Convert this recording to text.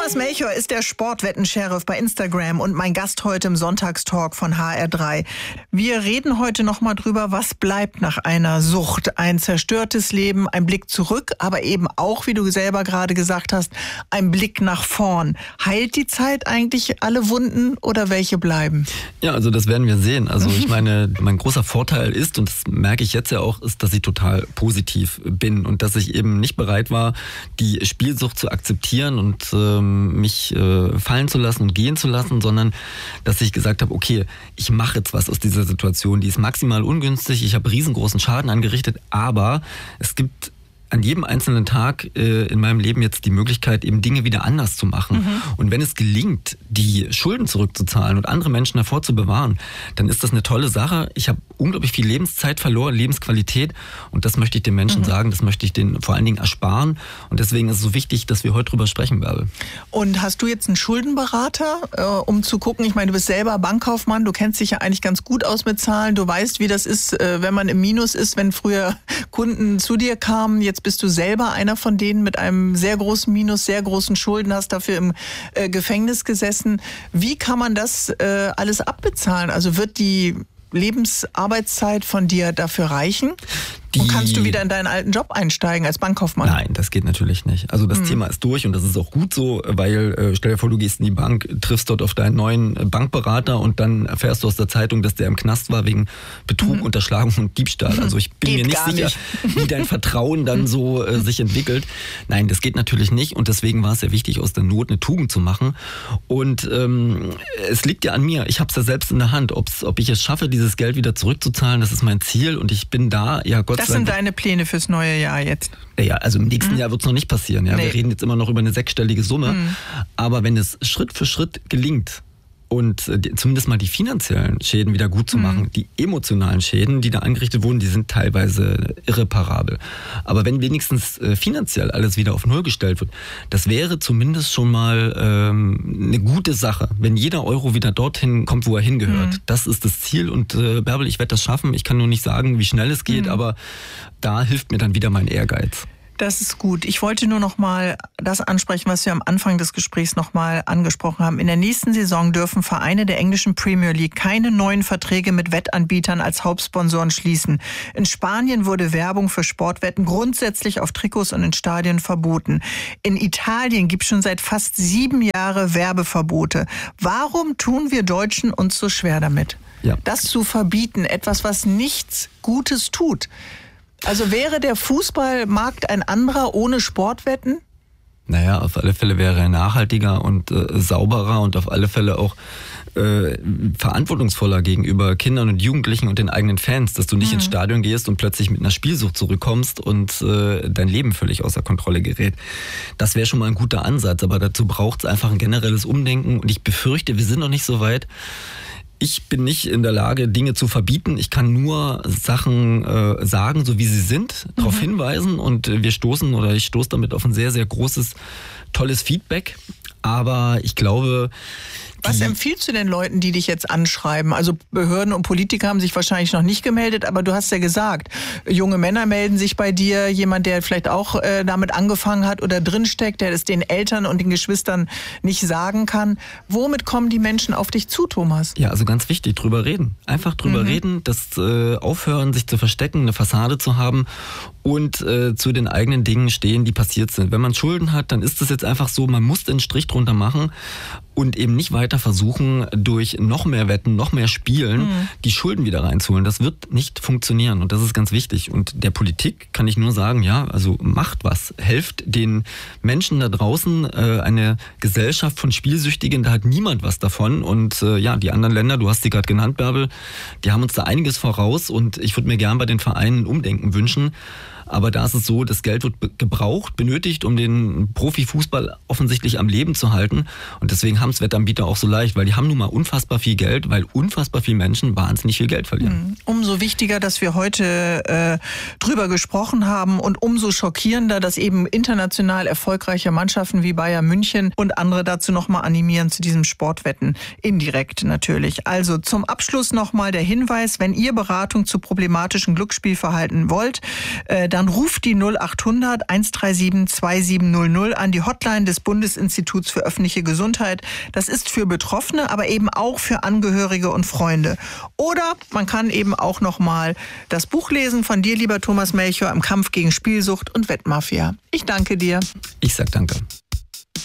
Thomas Melchior ist der Sportwetten-Sheriff bei Instagram und mein Gast heute im Sonntagstalk von HR3. Wir reden heute nochmal drüber, was bleibt nach einer Sucht. Ein zerstörtes Leben, ein Blick zurück, aber eben auch, wie du selber gerade gesagt hast, ein Blick nach vorn. Heilt die Zeit eigentlich alle Wunden oder welche bleiben? Ja, also das werden wir sehen. Also ich meine, mein großer Vorteil ist, und das merke ich jetzt ja auch, ist, dass ich total positiv bin und dass ich eben nicht bereit war, die Spielsucht zu akzeptieren und mich fallen zu lassen und gehen zu lassen, sondern dass ich gesagt habe, okay, ich mache jetzt was aus dieser Situation. Die ist maximal ungünstig, ich habe riesengroßen Schaden angerichtet, aber es gibt an jedem einzelnen Tag in meinem Leben jetzt die Möglichkeit, eben Dinge wieder anders zu machen. Und wenn es gelingt, die Schulden zurückzuzahlen und andere Menschen davor zu bewahren, dann ist das eine tolle Sache. Ich habe unglaublich viel Lebenszeit verloren, Lebensqualität, und das möchte ich den Menschen sagen, das möchte ich denen vor allen Dingen ersparen, und deswegen ist es so wichtig, dass wir heute drüber sprechen, Bärbel. Und hast du jetzt einen Schuldenberater, um zu gucken, ich meine, du bist selber Bankkaufmann, du kennst dich ja eigentlich ganz gut aus mit Zahlen, du weißt, wie das ist, wenn man im Minus ist, wenn früher Kunden zu dir kamen, jetzt bist du selber einer von denen mit einem sehr großen Minus, sehr großen Schulden, hast dafür im Gefängnis gesessen. Wie kann man das alles abbezahlen? Also wird die Lebensarbeitszeit von dir dafür reichen? Und kannst du wieder in deinen alten Job einsteigen als Bankkaufmann? Nein, das geht natürlich nicht. Also das Thema ist durch und das ist auch gut so, weil stell dir vor, du gehst in die Bank, triffst dort auf deinen neuen Bankberater und dann erfährst du aus der Zeitung, dass der im Knast war wegen Betrug, Unterschlagung und Diebstahl. Also ich bin mir nicht sicher, wie dein Vertrauen dann so sich entwickelt. Nein, das geht natürlich nicht, und deswegen war es sehr wichtig, aus der Not eine Tugend zu machen. Und es liegt ja an mir. Ich habe es ja selbst in der Hand. Ob ich es schaffe, dieses Geld wieder zurückzuzahlen, das ist mein Ziel, und ich bin da, ja Gott sei Dank. Das sind deine Pläne fürs neue Jahr jetzt? Ja, also im nächsten Jahr wird es noch nicht passieren. Ja? Nee. Wir reden jetzt immer noch über eine 6-stellige Summe. Aber wenn es Schritt für Schritt gelingt, und zumindest mal die finanziellen Schäden wieder gut zu machen, die emotionalen Schäden, die da angerichtet wurden, die sind teilweise irreparabel. Aber wenn wenigstens finanziell alles wieder auf Null gestellt wird, das wäre zumindest schon mal eine gute Sache, wenn jeder Euro wieder dorthin kommt, wo er hingehört. Das ist das Ziel, und Bärbel, ich werde das schaffen. Ich kann nur nicht sagen, wie schnell es geht, aber da hilft mir dann wieder mein Ehrgeiz. Das ist gut. Ich wollte nur noch mal das ansprechen, was wir am Anfang des Gesprächs noch mal angesprochen haben. In der nächsten Saison dürfen Vereine der englischen Premier League keine neuen Verträge mit Wettanbietern als Hauptsponsoren schließen. In Spanien wurde Werbung für Sportwetten grundsätzlich auf Trikots und in Stadien verboten. In Italien gibt es schon seit fast 7 Jahren Werbeverbote. Warum tun wir Deutschen uns so schwer damit? Ja. Das zu verbieten, etwas, was nichts Gutes tut. Also wäre der Fußballmarkt ein anderer ohne Sportwetten? Naja, auf alle Fälle wäre er nachhaltiger und sauberer und auf alle Fälle auch verantwortungsvoller gegenüber Kindern und Jugendlichen und den eigenen Fans, dass du nicht ins Stadion gehst und plötzlich mit einer Spielsucht zurückkommst und dein Leben völlig außer Kontrolle gerät. Das wäre schon mal ein guter Ansatz, aber dazu braucht es einfach ein generelles Umdenken, und ich befürchte, wir sind noch nicht so weit. Ich bin nicht in der Lage, Dinge zu verbieten. Ich kann nur Sachen sagen, so wie sie sind, darauf hinweisen, und ich stoße damit auf ein sehr, sehr großes, tolles Feedback. Aber ich glaube... Was empfiehlst du den Leuten, die dich jetzt anschreiben? Also Behörden und Politiker haben sich wahrscheinlich noch nicht gemeldet, aber du hast ja gesagt, junge Männer melden sich bei dir, jemand, der vielleicht auch damit angefangen hat oder drinsteckt, der es den Eltern und den Geschwistern nicht sagen kann. Womit kommen die Menschen auf dich zu, Thomas? Ja, also ganz wichtig, drüber reden. Einfach drüber reden, das aufhören, sich zu verstecken, eine Fassade zu haben und zu den eigenen Dingen stehen, die passiert sind. Wenn man Schulden hat, dann ist es jetzt einfach so, man muss den Strich drunter machen und eben nicht weiter versuchen, durch noch mehr Wetten, noch mehr Spielen die Schulden wieder reinzuholen. Das wird nicht funktionieren, und das ist ganz wichtig. Und der Politik kann ich nur sagen, ja, also macht was. Helft den Menschen da draußen, eine Gesellschaft von Spielsüchtigen, da hat niemand was davon. Und ja, die anderen Länder, du hast sie gerade genannt, Bärbel, die haben uns da einiges voraus, und ich würde mir gern bei den Vereinen ein Umdenken wünschen. Aber da ist es so, das Geld wird gebraucht, benötigt, um den Profifußball offensichtlich am Leben zu halten. Und deswegen haben es Wettanbieter auch so leicht, weil die haben nun mal unfassbar viel Geld, weil unfassbar viele Menschen wahnsinnig viel Geld verlieren. Umso wichtiger, dass wir heute drüber gesprochen haben, und umso schockierender, dass eben international erfolgreiche Mannschaften wie Bayern München und andere dazu nochmal animieren zu diesem Sportwetten. Indirekt natürlich. Also zum Abschluss nochmal der Hinweis, wenn ihr Beratung zu problematischen Glücksspielverhalten wollt, dann ruft die 0800 137 2700 an, die Hotline des Bundesinstituts für öffentliche Gesundheit. Das ist für Betroffene, aber eben auch für Angehörige und Freunde. Oder man kann eben auch nochmal das Buch lesen von dir, lieber Thomas Melchior, Im Kampf gegen Spielsucht und Wettmafia. Ich danke dir. Ich sag danke.